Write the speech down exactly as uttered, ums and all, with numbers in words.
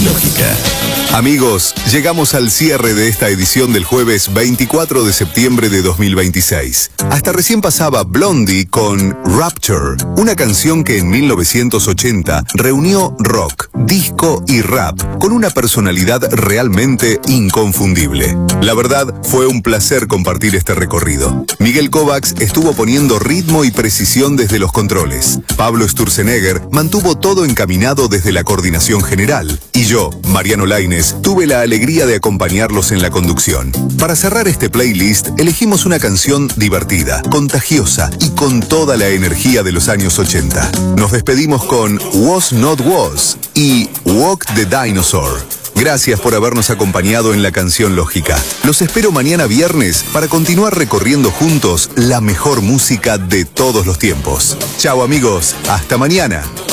Lógica. Amigos, llegamos al cierre de esta edición del jueves veinticuatro de septiembre de dos mil veintiséis. Hasta recién pasaba Blondie con Rapture, una canción que en mil novecientos ochenta reunió rock, disco y rap con una personalidad realmente inconfundible. La verdad, fue un placer compartir este recorrido. Miguel Kovacs estuvo poniendo ritmo y precisión desde los controles. Pablo Sturzenegger mantuvo todo encaminado desde la coordinación general. Y yo, Mariano Lainez, tuve la alegría de acompañarlos en la conducción. Para cerrar este playlist, elegimos una canción divertida, contagiosa y con toda la energía de los años ochenta. Nos despedimos con Was Not Was y Walk the Dinosaur. Gracias por habernos acompañado en la Canción Lógica. Los espero mañana viernes para continuar recorriendo juntos la mejor música de todos los tiempos. Chao amigos, hasta mañana.